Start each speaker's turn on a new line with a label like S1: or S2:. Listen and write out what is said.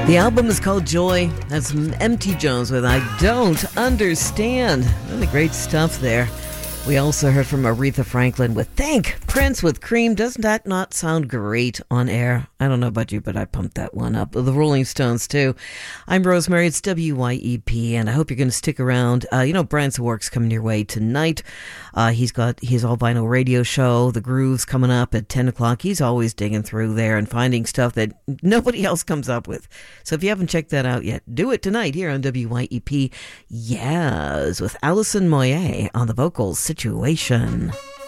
S1: The album is called Joy. That's Empty Jones with I Don't Understand. Really great stuff there. We also heard from Aretha Franklin with Thank, Prince with Cream. Doesn't that not sound great on air? I don't know about you, but I pumped that one up. The Rolling Stones, too. I'm Rosemary. It's WYEP, and I hope you're going to stick around. Brian Sawark's coming your way tonight. He's got his All Vinyl radio show, The Grooves, coming up at 10 o'clock. He's always digging through there and finding stuff that nobody else comes up with. So if you haven't checked that out yet, do it tonight here on WYEP. Yes, with Alison Moyet on the vocals. Situation.